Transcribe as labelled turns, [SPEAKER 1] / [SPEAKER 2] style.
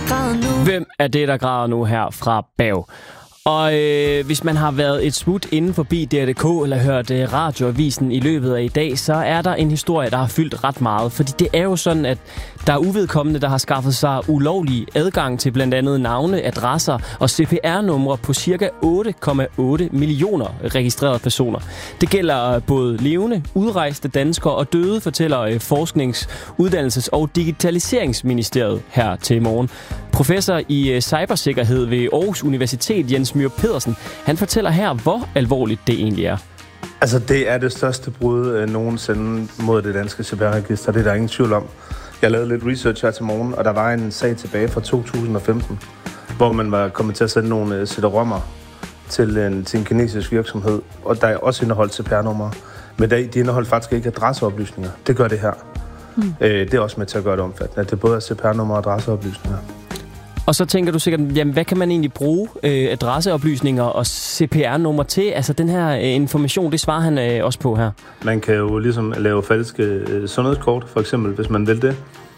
[SPEAKER 1] der græder nu?
[SPEAKER 2] Hvem er det, der græder nu her fra Bav? Og hvis man har været et smut inden forbi DR.dk eller hørt radioavisen i løbet af i dag, så er der en historie, der har fyldt ret meget. Fordi det er jo sådan, at der er uvedkommende, der har skaffet sig ulovlig adgang til blandt andet navne, adresser og CPR-numre på ca. 8,8 millioner registrerede personer. Det gælder både levende, udrejste danskere og døde, fortæller Forsknings-, Uddannelses- og Digitaliseringsministeriet her til morgen. Professor i cybersikkerhed ved Aarhus Universitet, Jens Myhr Pedersen, han fortæller her, hvor alvorligt det egentlig er.
[SPEAKER 3] Altså, det er det største brud nogensinde mod det danske CPR-register. Det er der ingen tvivl om. Jeg lavede lidt research her til morgen, og der var en sag tilbage fra 2015, hvor man var kommet til at sende nogle CD-rommer til en kinesisk virksomhed, og der er også indeholdt CPR-numre. Men de indeholder faktisk ikke adresseoplysninger. Det gør det her. Det er også med til at gøre det omfattende, at det både er CPR-numre og adresseoplysninger.
[SPEAKER 2] Og så tænker du sikkert, jamen, hvad kan man egentlig bruge adresseoplysninger og CPR-nummer til? Altså den her information, det svarer han også på her.
[SPEAKER 3] Man kan jo ligesom lave falske sundhedskort, for eksempel, hvis man vil det.